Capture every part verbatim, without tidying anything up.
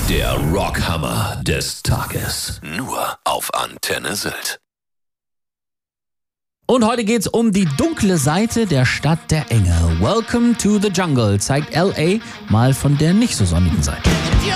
Der Rockhammer des Tages. Nur auf Antenne Sylt. Und heute geht's um die dunkle Seite der Stadt der Engel. Welcome to the Jungle zeigt L A mal von der nicht so sonnigen Seite.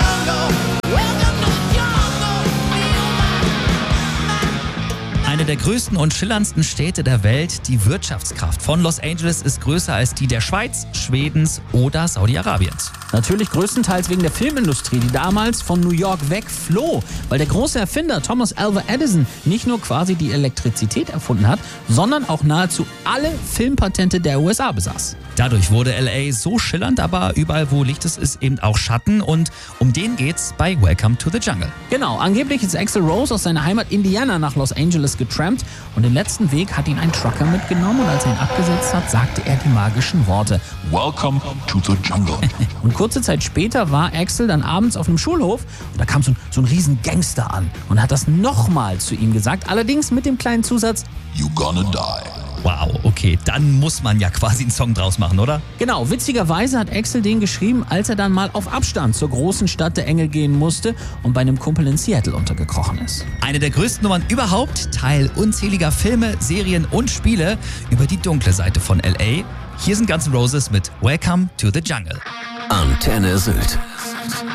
Eine der größten und schillerndsten Städte der Welt, die Wirtschaftskraft von Los Angeles ist größer als die der Schweiz, Schwedens oder Saudi-Arabiens. Natürlich größtenteils wegen der Filmindustrie, die damals von New York wegfloh, weil der große Erfinder Thomas Alva Edison nicht nur quasi die Elektrizität erfunden hat, sondern auch nahezu alle Filmpatente der U S A besaß. Dadurch wurde L A so schillernd, aber überall wo Licht ist, ist eben auch Schatten und um den geht's bei Welcome to the Jungle. Genau, angeblich ist Axl Rose aus seiner Heimat Indiana nach Los Angeles getrampt und den letzten Weg hat ihn ein Trucker mitgenommen und als er ihn abgesetzt hat, sagte er die magischen Worte Welcome to the Jungle. Und kurze Zeit später war Axl dann abends auf einem Schulhof und da kam so ein, so ein riesen Gangster an und hat das nochmal zu ihm gesagt, allerdings mit dem kleinen Zusatz You gonna die. Wow, okay, dann muss man ja quasi einen Song draus machen, oder? Genau, witzigerweise hat Axl den geschrieben, als er dann mal auf Abstand zur großen Stadt der Engel gehen musste und bei einem Kumpel in Seattle untergekrochen ist. Eine der größten Nummern überhaupt, Teil unzähliger Filme, Serien und Spiele über die dunkle Seite von L A. Hier sind Guns N' Roses mit Welcome to the Jungle. Antenne Sylt.